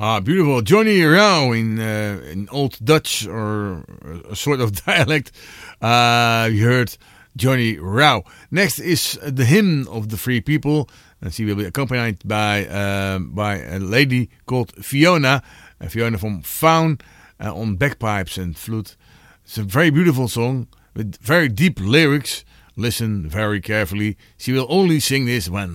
Beautiful. Johnny Rauw in Old Dutch or a sort of dialect. You heard Johnny Rauw. Next is the Hymn of the Free People. And she will be accompanied by a lady called Fiona. Fiona from Faun on bagpipes and flute. It's a very beautiful song with very deep lyrics. Listen very carefully. She will only sing this when